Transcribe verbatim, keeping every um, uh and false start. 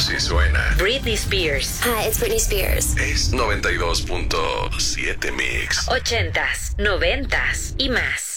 Sí suena. Britney Spears. Hi, it's Britney Spears. Es noventa y dos punto siete Mix. Ochentas, noventas y más.